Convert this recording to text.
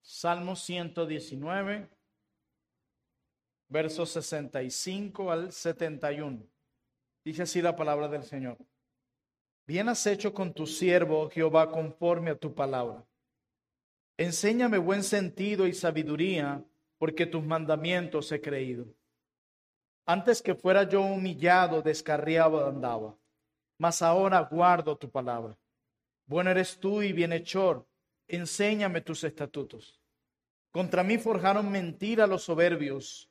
Salmo 119, versos 65 al 71. Dice así la palabra del Señor. Bien has hecho con tu siervo, Jehová, conforme a tu palabra. Enséñame buen sentido y sabiduría, porque tus mandamientos he creído. Antes que fuera yo humillado, descarriado andaba, mas ahora guardo tu palabra. Bueno eres tú y bienhechor, enséñame tus estatutos. Contra mí forjaron mentira los soberbios,